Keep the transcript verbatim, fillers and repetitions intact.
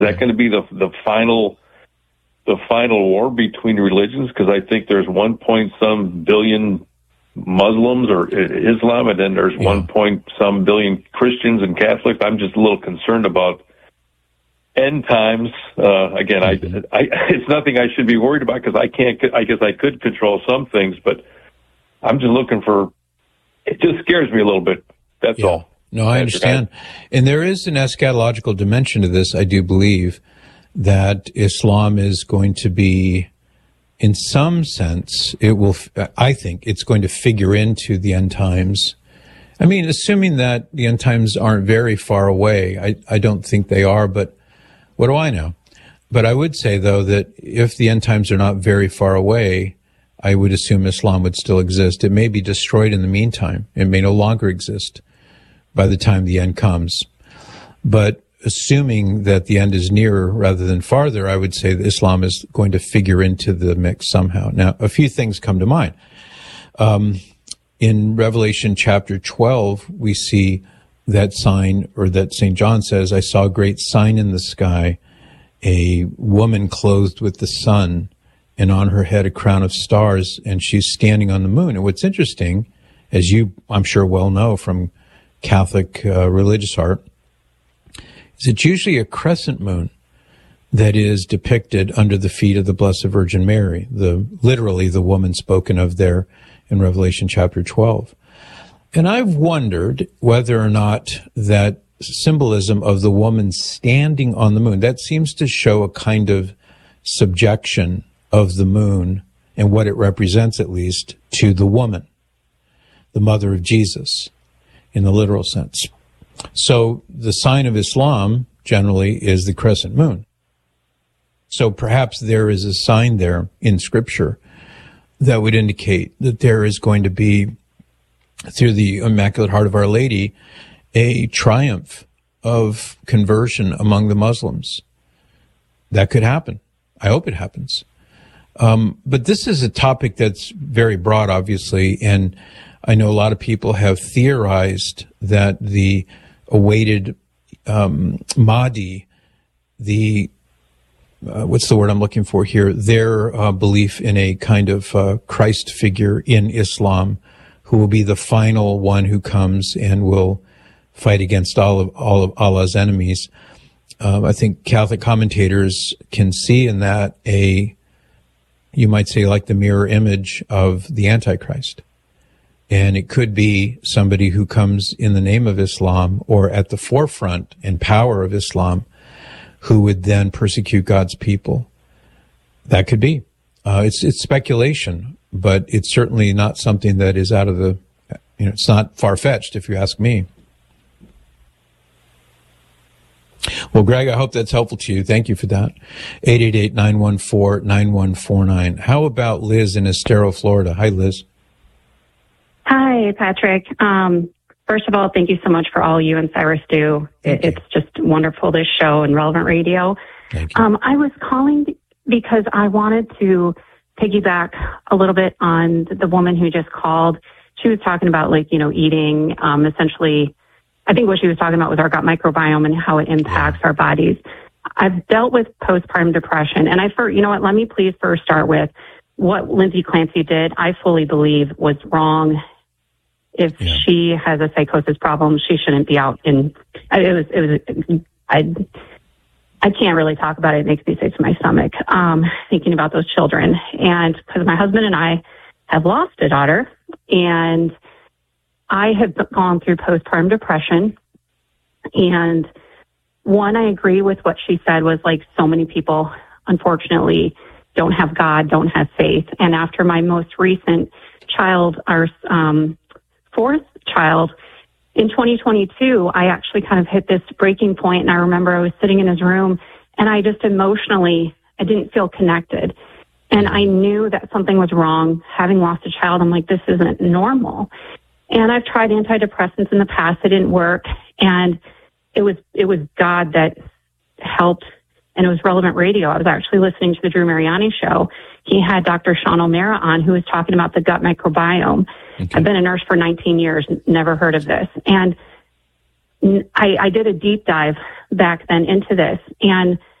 that going to be the the final the final war between religions? Because I think there's one point some billion Muslims or Islam, and then there's yeah. one point some billion Christians and Catholics. I'm just a little concerned about end times. Uh, again, mm-hmm. I, I it's nothing I should be worried about because I can't. I guess I could control some things, but I'm just looking for. It just scares me a little bit. That's yeah. all. No, I understand. And there is an eschatological dimension to this, I do believe, that Islam is going to be, in some sense, it will, I think it's going to figure into the end times. I mean, assuming that the end times aren't very far away, I, I don't think they are, but what do I know? But I would say, though, that if the end times are not very far away, I would assume Islam would still exist. It may be destroyed in the meantime. It may no longer exist by the time the end comes. But assuming that the end is nearer rather than farther, I would say that Islam is going to figure into the mix somehow. Now, a few things come to mind. Um, in Revelation chapter twelve, we see that sign, or that Saint John says, I saw a great sign in the sky, a woman clothed with the sun, and on her head a crown of stars, and she's standing on the moon. And what's interesting, as you, I'm sure, well know from Catholic uh, religious art, is it's usually a crescent moon that is depicted under the feet of the Blessed Virgin Mary, the literally the woman spoken of there in Revelation chapter twelve. And I've wondered whether or not that symbolism of the woman standing on the moon, that seems to show a kind of subjection of the moon and what it represents, at least, to the woman, the mother of Jesus, in the literal sense. So the sign of Islam generally is the crescent moon. So perhaps there is a sign there in Scripture that would indicate that there is going to be, through the Immaculate Heart of Our Lady, a triumph of conversion among the Muslims. That could happen. I hope it happens. Um, but this is a topic that's very broad, obviously, and I know a lot of people have theorized that the awaited um, Mahdi, the uh, what's the word I'm looking for here? Their uh, belief in a kind of uh, Christ figure in Islam, who will be the final one who comes and will fight against all of all of Allah's enemies. Um, I think Catholic commentators can see in that a, you might say, like the mirror image of the Antichrist. And it could be somebody who comes in the name of Islam or at the forefront and power of Islam, who would then persecute God's people. That could be. Uh, it's it's speculation, but it's certainly not something that is out of the, you know, it's not far-fetched, if you ask me. Well, Greg, I hope that's helpful to you. Thank you for that. eight eight eight, nine one four, nine one four nine. How about Liz in Estero, Florida? Hi, Liz. Hi, Patrick. Um, first of all, thank you so much for all you and Cyrus do. It, it's just wonderful, this show and Relevant Radio. Thank you. Um, I was calling because I wanted to piggyback a little bit on the woman who just called. She was talking about, like, you know, eating, um, essentially, I think what she was talking about was our gut microbiome and how it impacts yeah. our bodies. I've dealt with postpartum depression, and I, for, you know what, let me please first start with what Lindsay Clancy did, I fully believe was wrong. If yeah. she has a psychosis problem, she shouldn't be out in, it was, it was, I, I can't really talk about it. It makes me sick to my stomach, um, thinking about those children. And because my husband and I have lost a daughter, and I have gone through postpartum depression. And one, I agree with what she said, was like, so many people, unfortunately, don't have God, don't have faith. And after my most recent child, our um, fourth child, in twenty twenty-two, I actually kind of hit this breaking point. And I remember I was sitting in his room, and I just emotionally, I didn't feel connected. And I knew that something was wrong. Having lost a child, I'm like, this isn't normal. And I've tried antidepressants in the past. It didn't work. And it was, it was God that helped. And it was Relevant Radio. I was actually listening to the Drew Mariani show. He had Doctor Sean O'Mara on, who was talking about the gut microbiome. Okay. I've been a nurse for nineteen years, never heard of this. And I, I did a deep dive back then into this. And